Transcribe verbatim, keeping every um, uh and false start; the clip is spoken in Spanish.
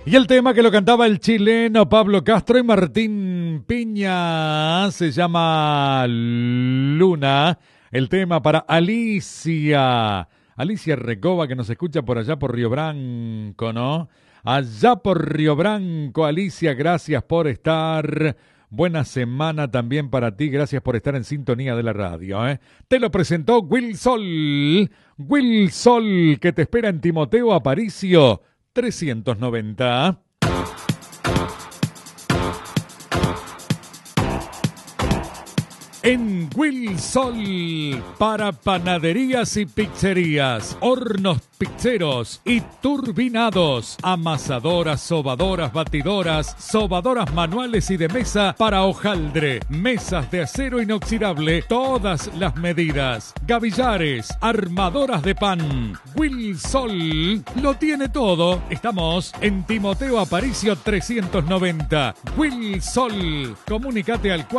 Y el tema que lo cantaba el chileno Pablo Castro y Martín Piña se llama Luna. El tema para Alicia. Alicia Recoba, que nos escucha por allá por Río Branco, ¿no? Allá por Río Branco, Alicia, gracias por estar. Buena semana también para ti, gracias por estar en sintonía de la radio, ¿eh? Te lo presentó Will Sol. Will Sol, que te espera en Timoteo Aparicio trescientos noventa. En Will Sol, para panaderías y pizzerías, hornos pizzeros y turbinados, amasadoras, sobadoras, batidoras, sobadoras manuales y de mesa para hojaldre, mesas de acero inoxidable, todas las medidas, gavillares, armadoras de pan. Will Sol lo tiene todo. Estamos en Timoteo Aparicio trescientos noventa. Will Sol, comunícate al